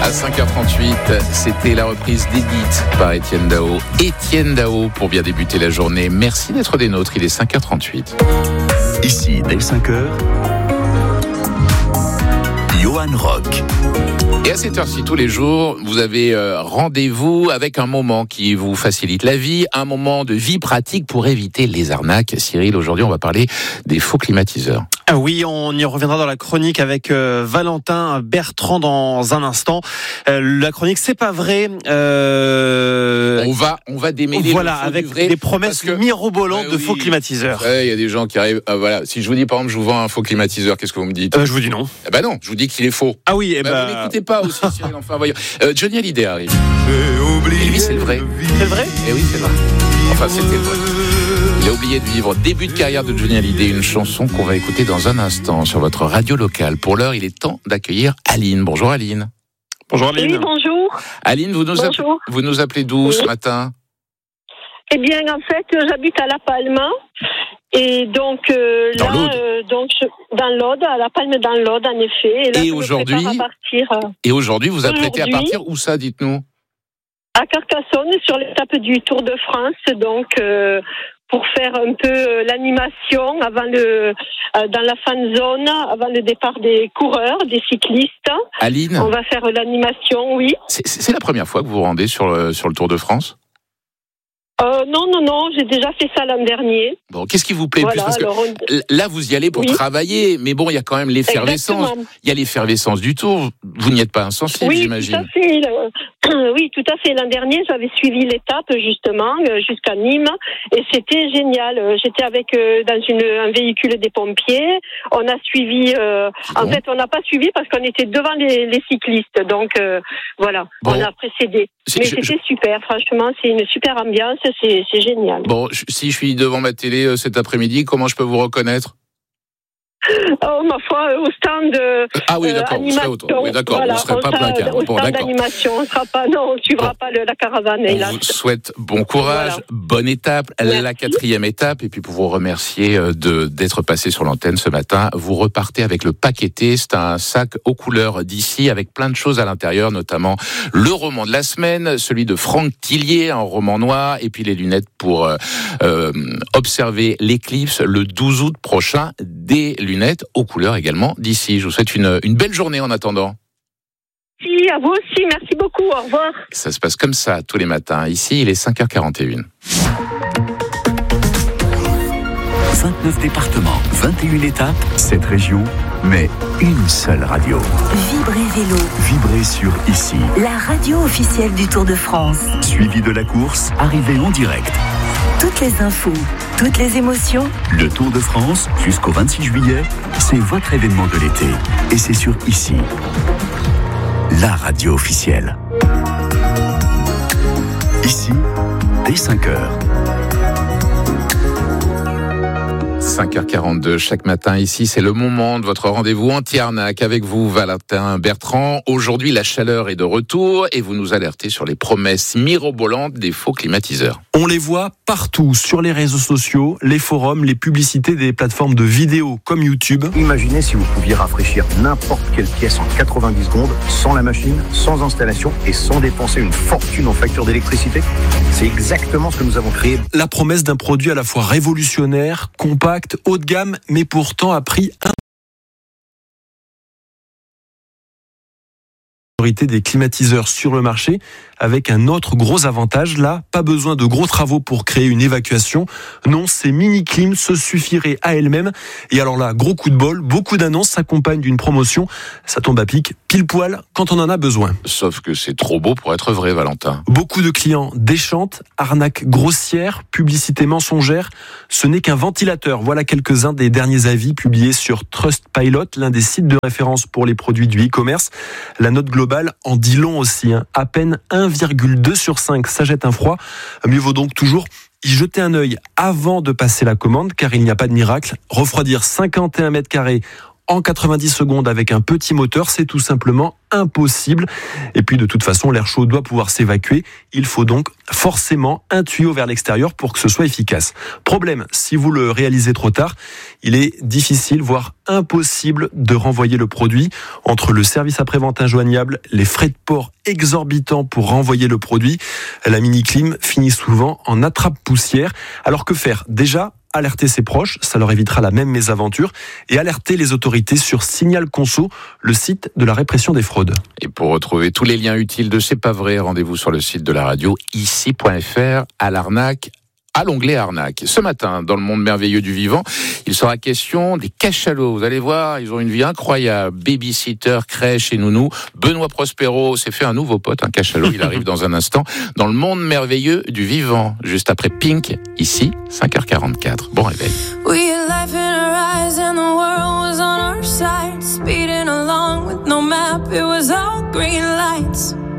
À 5h38, c'était la reprise d'Edith par Étienne Dao. Étienne Dao pour bien débuter la journée. Merci d'être des nôtres, il est 5h38. Ici, dès 5h, Johan Rock. Et à cette heure-ci, tous les jours, vous avez rendez-vous avec un moment qui vous facilite la vie, un moment de vie pratique pour éviter les arnaques. Cyril, aujourd'hui, on va parler des faux climatiseurs. Ah oui, on y reviendra dans la chronique avec Valentin Bertrand dans un instant. La chronique, c'est pas vrai. On va démêler. Voilà, le faux avec du vrai, des promesses mirobolantes de faux climatiseurs. Il y a des gens qui arrivent. Voilà, si je vous dis par exemple, je vous vends un faux climatiseur, qu'est-ce que vous me dites ? Je vous dis non. Non, je vous dis qu'il est faux. Ah oui, Vous n'écoutez pas aussi, Cyril. Enfin, voyons. Johnny Hallyday arrive. Et lui, c'est le vrai. C'est le vrai ? Eh oui, c'est vrai. Enfin, c'était le vrai. Il a oublié de vivre. Début de carrière de Johnny Hallyday, une chanson qu'on va écouter dans un instant sur votre radio locale. Pour l'heure, il est temps d'accueillir Aline. Bonjour Aline. Bonjour Aline. Oui, bonjour. Aline, vous nous appelez d'où ce matin ? Eh bien, en fait, j'habite à La Palme. Et donc, dans l'Aude. Dans l'Aude, à La Palme dans l'Aude, en effet. Et là, Et aujourd'hui, vous apprêtez à partir où ça, dites-nous ? À Carcassonne, sur l'étape du Tour de France, donc pour faire un peu l'animation avant dans la fan zone, avant le départ des coureurs, des cyclistes. Aline, on va faire l'animation, oui. C'est la première fois que vous vous rendez sur le Tour de France ? Non, j'ai déjà fait ça l'an dernier. Bon, qu'est-ce qui vous plaît le plus ? Parce que là, vous y allez pour travailler, mais bon, il y a quand même l'effervescence. Exactement. Il y a l'effervescence du Tour. Vous n'y êtes pas insensible, j'imagine. Tout à fait. Oui, tout à fait. L'an dernier, j'avais suivi l'étape, justement, jusqu'à Nîmes, et c'était génial. J'étais dans un véhicule des pompiers. On a suivi... En fait, on n'a pas suivi parce qu'on était devant les cyclistes. Donc, voilà, bon. On a précédé. Mais c'était super. Franchement, c'est une super ambiance. C'est génial. Bon, si je suis devant ma télé cet après-midi, comment je peux vous reconnaître ? Oh, ma foi, au stand ah oui, d'accord, animation. Oui, d'accord, voilà, on ne serait pas placard. Au stand d'animation, on ne suivra pas la caravane. On vous souhaite bon courage, bonne étape, merci. La 4e étape, et puis pour vous remercier d'être passé sur l'antenne ce matin, vous repartez avec le paqueté. C'est un sac aux couleurs d'ici, avec plein de choses à l'intérieur, notamment le roman de la semaine, celui de Franck Tillier, un roman noir, et puis les lunettes pour observer l'éclipse le 12 août prochain, des lunettes aux couleurs également d'ici. Je vous souhaite une belle journée en attendant. Si, à vous aussi, merci beaucoup, au revoir. Ça se passe comme ça tous les matins. Ici, il est 5h41. 29 départements, 21 étapes, 7 régions, mais une seule radio. Vibrez Vélo. Vibrez sur Ici. La radio officielle du Tour de France. Suivi de la course, arrivée en direct. Toutes les infos, toutes les émotions. Le Tour de France, jusqu'au 26 juillet, c'est votre événement de l'été. Et c'est sur Ici. La radio officielle. Ici, dès 5h. 5h42 chaque matin ici, c'est le moment de votre rendez-vous anti-arnaque avec vous, Valentin Bertrand. Aujourd'hui, la chaleur est de retour et vous nous alertez sur les promesses mirobolantes des faux climatiseurs. On les voit partout, sur les réseaux sociaux, les forums, les publicités des plateformes de vidéos comme YouTube. Imaginez si vous pouviez rafraîchir n'importe quelle pièce en 90 secondes, sans la machine, sans installation et sans dépenser une fortune en facture d'électricité. C'est exactement ce que nous avons créé. La promesse d'un produit à la fois révolutionnaire, compact, haut de gamme, mais pourtant à prix des climatiseurs sur le marché, avec un autre gros avantage. Là, pas besoin de gros travaux pour créer une évacuation. Non, ces mini-clims se suffiraient à elles-mêmes. Et alors là, gros coup de bol, beaucoup d'annonces s'accompagnent d'une promotion. Ça tombe à pic, pile poil, quand on en a besoin. Sauf que c'est trop beau pour être vrai, Valentin. Beaucoup de clients déchantent, arnaques grossières, publicité mensongère. Ce n'est qu'un ventilateur. Voilà quelques-uns des derniers avis publiés sur Trustpilot, l'un des sites de référence pour les produits du e-commerce. La note globale en dit long aussi. À peine 1,2 sur 5, ça jette un froid. Mieux vaut donc toujours y jeter un œil avant de passer la commande, car il n'y a pas de miracle. Refroidir 51 mètres carrés en 90 secondes avec un petit moteur, c'est tout simplement impossible. Et puis de toute façon, l'air chaud doit pouvoir s'évacuer. Il faut donc forcément un tuyau vers l'extérieur pour que ce soit efficace. Problème, si vous le réalisez trop tard, il est difficile, voire impossible de renvoyer le produit. Entre le service après-vente injoignable, les frais de port exorbitants pour renvoyer le produit, la mini-clim finit souvent en attrape-poussière. Alors que faire ? Déjà, alerter ses proches, ça leur évitera la même mésaventure, et alerter les autorités sur Signal Conso, le site de la répression des fraudes. Et pour retrouver tous les liens utiles de C'est pas vrai, rendez-vous sur le site de la radio, ici.fr, à l'arnaque, à l'onglet arnaque. Ce matin, dans le monde merveilleux du vivant, il sera question des cachalots. Vous allez voir, ils ont une vie incroyable. Babysitter, crèche et nounou. Benoît Prospero s'est fait un nouveau pote, un cachalot. Il arrive dans un instant dans le monde merveilleux du vivant. Juste après Pink, ici, 5h44. Bon réveil. We had life in our eyes and the world was on our side. Speeding along with no map, it was all green lights.